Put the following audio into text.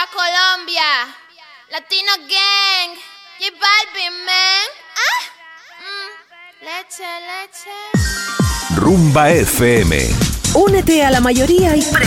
pa' Colombia. Latino Gang. J Balvin, man. Leche. Rumba FM. Únete a la mayoría y